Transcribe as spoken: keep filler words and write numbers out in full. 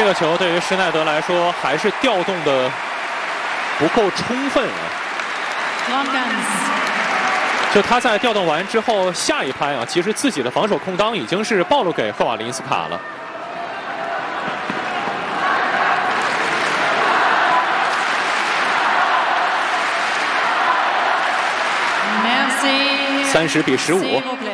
这个球对于施耐德来说还是调动的不够充分啊。就他在调动完之后，下一拍啊，其实自己的防守空当已经是暴露给赫瓦林斯卡了。三十比十五。